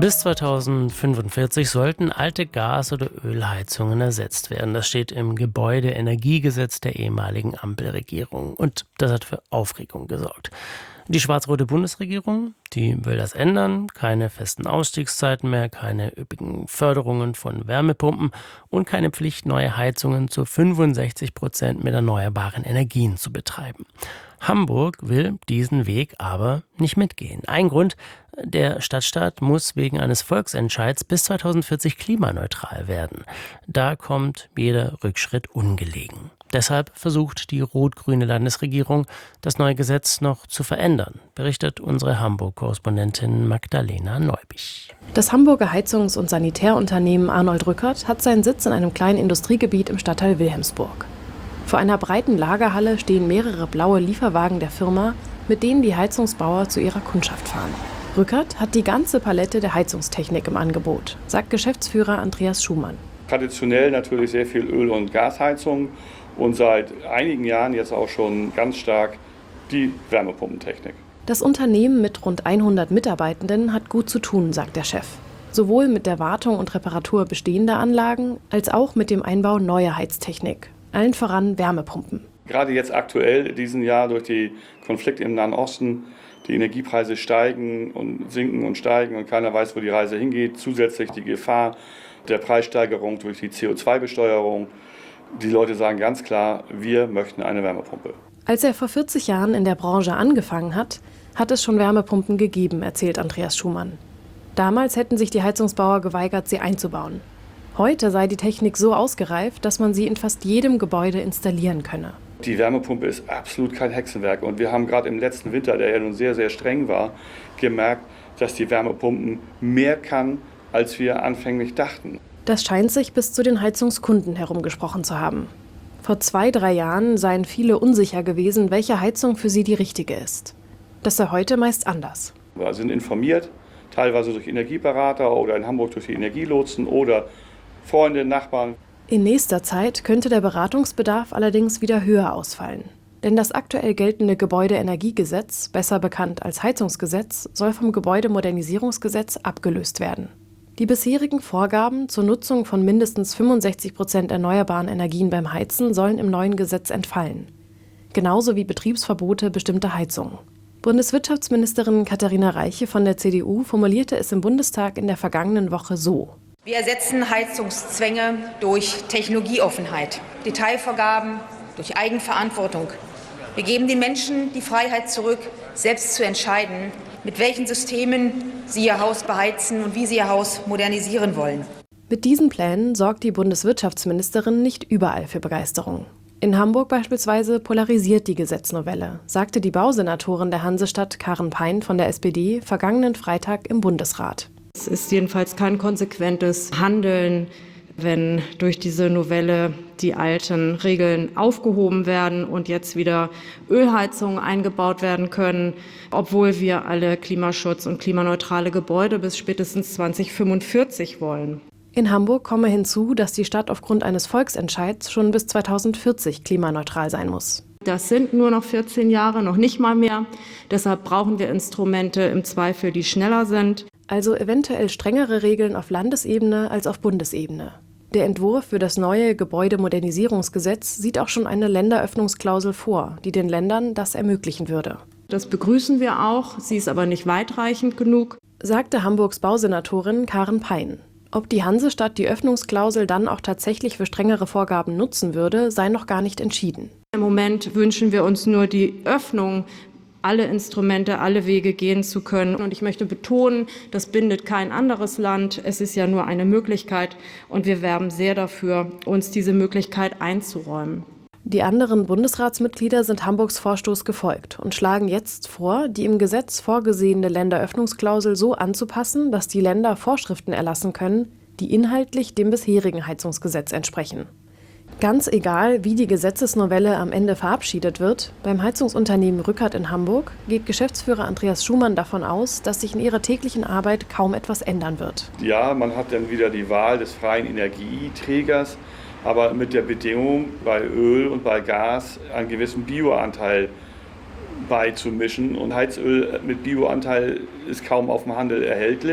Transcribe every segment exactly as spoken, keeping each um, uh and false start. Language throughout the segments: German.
Bis zweitausendfünfundvierzig sollten alte Gas- oder Ölheizungen ersetzt werden. Das steht im Gebäudeenergiegesetz der ehemaligen Ampelregierung. Und das hat für Aufregung gesorgt. Die schwarz-rote Bundesregierung, die will das ändern. Keine festen Ausstiegszeiten mehr, keine üppigen Förderungen von Wärmepumpen und keine Pflicht, neue Heizungen zu fünfundsechzig Prozent mit erneuerbaren Energien zu betreiben. Hamburg will diesen Weg aber nicht mitgehen. Ein Grund: Der Stadtstaat muss wegen eines Volksentscheids bis zweitausendvierzig klimaneutral werden. Da kommt jeder Rückschritt ungelegen. Deshalb versucht die rot-grüne Landesregierung, das neue Gesetz noch zu verändern, berichtet unsere Hamburg-Korrespondentin Magdalena Neubich. Das Hamburger Heizungs- und Sanitärunternehmen Arnold Rückert hat seinen Sitz in einem kleinen Industriegebiet im Stadtteil Wilhelmsburg. Vor einer breiten Lagerhalle stehen mehrere blaue Lieferwagen der Firma, mit denen die Heizungsbauer zu ihrer Kundschaft fahren. Rückert hat die ganze Palette der Heizungstechnik im Angebot, sagt Geschäftsführer Andreas Schumann. Traditionell natürlich sehr viel Öl- und Gasheizung und seit einigen Jahren jetzt auch schon ganz stark die Wärmepumpentechnik. Das Unternehmen mit rund hundert Mitarbeitenden hat gut zu tun, sagt der Chef. Sowohl mit der Wartung und Reparatur bestehender Anlagen als auch mit dem Einbau neuer Heiztechnik. Allen voran Wärmepumpen. Gerade jetzt aktuell, diesen Jahr durch die Konflikte im Nahen Osten, die Energiepreise steigen und sinken und steigen und keiner weiß, wo die Reise hingeht. Zusätzlich die Gefahr der Preissteigerung durch die C O zwei Besteuerung. Die Leute sagen ganz klar, wir möchten eine Wärmepumpe. Als er vor vierzig Jahren in der Branche angefangen hat, hat es schon Wärmepumpen gegeben, erzählt Andreas Schumann. Damals hätten sich die Heizungsbauer geweigert, sie einzubauen. Heute sei die Technik so ausgereift, dass man sie in fast jedem Gebäude installieren könne. Die Wärmepumpe ist absolut kein Hexenwerk. Und wir haben gerade im letzten Winter, der ja nun sehr, sehr streng war, gemerkt, dass die Wärmepumpen mehr kann, als wir anfänglich dachten. Das scheint sich bis zu den Heizungskunden herumgesprochen zu haben. Vor zwei, drei Jahren seien viele unsicher gewesen, welche Heizung für sie die richtige ist. Das sei heute meist anders. Wir sind informiert, teilweise durch Energieberater oder in Hamburg durch die Energielotsen oder Freunde, Nachbarn. In nächster Zeit könnte der Beratungsbedarf allerdings wieder höher ausfallen. Denn das aktuell geltende Gebäudeenergiegesetz, besser bekannt als Heizungsgesetz, soll vom Gebäudemodernisierungsgesetz abgelöst werden. Die bisherigen Vorgaben zur Nutzung von mindestens fünfundsechzig Prozent erneuerbaren Energien beim Heizen sollen im neuen Gesetz entfallen. Genauso wie Betriebsverbote bestimmter Heizungen. Bundeswirtschaftsministerin Katharina Reiche von der C D U formulierte es im Bundestag in der vergangenen Woche so: Wir ersetzen Heizungszwänge durch Technologieoffenheit, Detailvorgaben durch Eigenverantwortung. Wir geben den Menschen die Freiheit zurück, selbst zu entscheiden, mit welchen Systemen sie ihr Haus beheizen und wie sie ihr Haus modernisieren wollen. Mit diesen Plänen sorgt die Bundeswirtschaftsministerin nicht überall für Begeisterung. In Hamburg beispielsweise polarisiert die Gesetznovelle, sagte die Bausenatorin der Hansestadt Karen Pein von der S P D vergangenen Freitag im Bundesrat. Es ist jedenfalls kein konsequentes Handeln, wenn durch diese Novelle die alten Regeln aufgehoben werden und jetzt wieder Ölheizungen eingebaut werden können, obwohl wir alle Klimaschutz und klimaneutrale Gebäude bis spätestens zweitausendfünfundvierzig wollen. In Hamburg komme hinzu, dass die Stadt aufgrund eines Volksentscheids schon bis zweitausendvierzig klimaneutral sein muss. Das sind nur noch vierzehn Jahre, noch nicht mal mehr. Deshalb brauchen wir Instrumente im Zweifel, die schneller sind. Also eventuell strengere Regeln auf Landesebene als auf Bundesebene. Der Entwurf für das neue Gebäudemodernisierungsgesetz sieht auch schon eine Länderöffnungsklausel vor, die den Ländern das ermöglichen würde. Das begrüßen wir auch, sie ist aber nicht weitreichend genug, sagte Hamburgs Bausenatorin Karen Pein. Ob die Hansestadt die Öffnungsklausel dann auch tatsächlich für strengere Vorgaben nutzen würde, sei noch gar nicht entschieden. Im Moment wünschen wir uns nur die Öffnung, alle Instrumente, alle Wege gehen zu können. Und ich möchte betonen, das bindet kein anderes Land. Es ist ja nur eine Möglichkeit. Und wir werben sehr dafür, uns diese Möglichkeit einzuräumen. Die anderen Bundesratsmitglieder sind Hamburgs Vorstoß gefolgt und schlagen jetzt vor, die im Gesetz vorgesehene Länderöffnungsklausel so anzupassen, dass die Länder Vorschriften erlassen können, die inhaltlich dem bisherigen Heizungsgesetz entsprechen. Ganz egal, wie die Gesetzesnovelle am Ende verabschiedet wird, beim Heizungsunternehmen Rückert in Hamburg geht Geschäftsführer Andreas Schumann davon aus, dass sich in ihrer täglichen Arbeit kaum etwas ändern wird. Ja, man hat dann wieder die Wahl des freien Energieträgers, aber mit der Bedingung, bei Öl und bei Gas einen gewissen Bioanteil beizumischen. Und Heizöl mit Bioanteil ist kaum auf dem Handel erhältlich.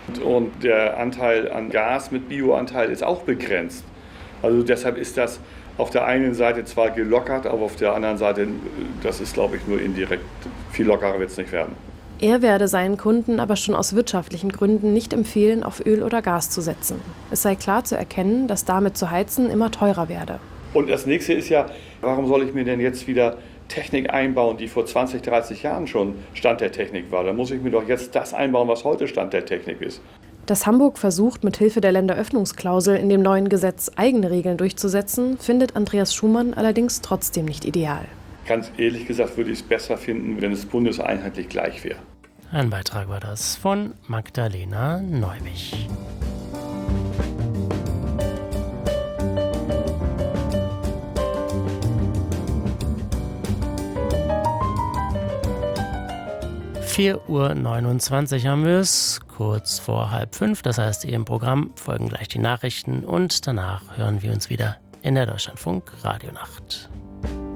Und der Anteil an Gas mit Bioanteil ist auch begrenzt. Also deshalb ist das auf der einen Seite zwar gelockert, aber auf der anderen Seite, das ist, glaube ich, nur indirekt. Viel lockerer wird es nicht werden. Er werde seinen Kunden aber schon aus wirtschaftlichen Gründen nicht empfehlen, auf Öl oder Gas zu setzen. Es sei klar zu erkennen, dass damit zu heizen immer teurer werde. Und das nächste ist ja, warum soll ich mir denn jetzt wieder Technik einbauen, die vor zwanzig, dreißig Jahren schon Stand der Technik war? Da muss ich mir doch jetzt das einbauen, was heute Stand der Technik ist. Dass Hamburg versucht, mit Hilfe der Länderöffnungsklausel in dem neuen Gesetz eigene Regeln durchzusetzen, findet Andreas Schumann allerdings trotzdem nicht ideal. Ganz ehrlich gesagt würde ich es besser finden, wenn es bundeseinheitlich gleich wäre. Ein Beitrag war das von Magdalena Neubich. vier Uhr neunundzwanzig haben wir es, kurz vor halb fünf. Das heißt, hier im Programm folgen gleich die Nachrichten und danach hören wir uns wieder in der Deutschlandfunk Radionacht.